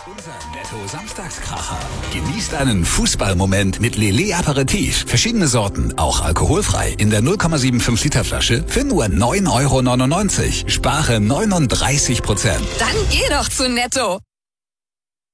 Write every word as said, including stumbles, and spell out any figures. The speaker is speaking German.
Unser Netto Samstagskracher. Genießt einen Fußballmoment mit Lele Aperitif. Verschiedene Sorten, auch alkoholfrei. In der null Komma fünfundsiebzig Liter Flasche für nur neun Euro neunundneunzig. Spare neununddreißig Prozent. Dann geh doch zu Netto.